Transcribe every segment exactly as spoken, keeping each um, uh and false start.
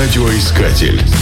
Радиоискатель.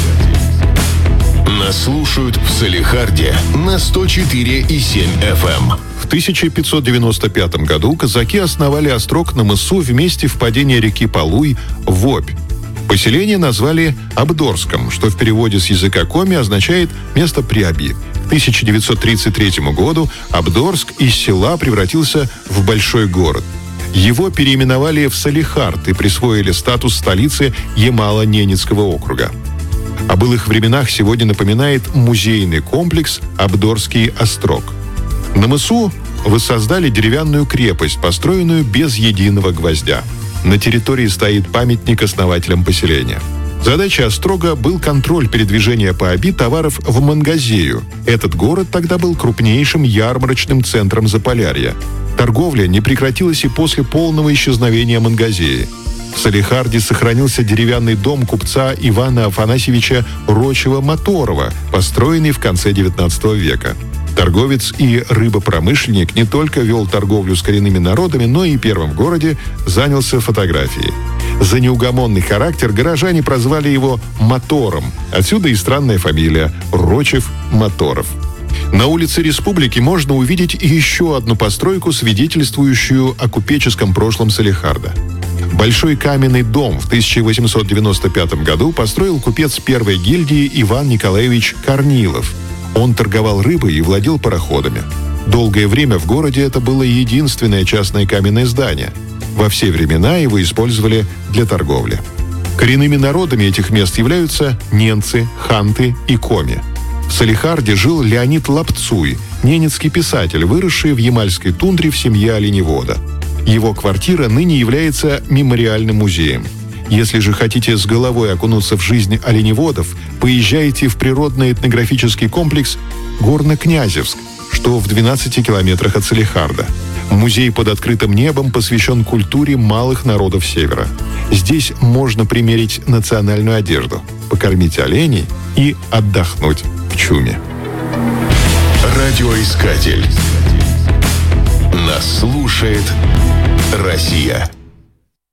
Нас слушают в Салехарде на сто четыре и семь эф эм. В тысяча пятьсот девяносто пятом году казаки основали острог на мысу в месте впадения реки Полуй в Обь. Поселение назвали Абдорском, что в переводе с языка коми означает «место при Оби». К тысяча девятьсот тридцать третьему году Абдорск из села превратился в большой город. Его переименовали в Салехард и присвоили статус столицы Ямало-Ненецкого округа. О былых временах сегодня напоминает музейный комплекс Абдорский острог. На мысу воссоздали деревянную крепость, построенную без единого гвоздя. На территории стоит памятник основателям поселения. Задачей острога был контроль передвижения по Оби товаров в Мангазею. Этот город тогда был крупнейшим ярмарочным центром Заполярья. Торговля не прекратилась и после полного исчезновения Мангазеи. В Салехарде сохранился деревянный дом купца Ивана Афанасьевича Рочева-Моторова, построенный в конце девятнадцатого века. Торговец и рыбопромышленник не только вел торговлю с коренными народами, но и первым в городе занялся фотографией. За неугомонный характер горожане прозвали его «Мотором». Отсюда и странная фамилия – Рочев-Моторов. На улице Республики можно увидеть еще одну постройку, свидетельствующую о купеческом прошлом Салехарда. Большой каменный дом в тысяча восемьсот девяносто пятом году построил купец первой гильдии Иван Николаевич Корнилов. Он торговал рыбой и владел пароходами. Долгое время в городе это было единственное частное каменное здание. Во все времена его использовали для торговли. Коренными народами этих мест являются ненцы, ханты и коми. В Салехарде жил Леонид Лапцуй, ненецкий писатель, выросший в ямальской тундре в семье оленевода. Его квартира ныне является мемориальным музеем. Если же хотите с головой окунуться в жизнь оленеводов, поезжайте в природно-этнографический комплекс Горно-Князевск, что в двенадцати километрах от Салехарда. Музей под открытым небом посвящен культуре малых народов Севера. Здесь можно примерить национальную одежду, покормить оленей и отдохнуть в чуме. Радиоискатель. Нас слушает Россия.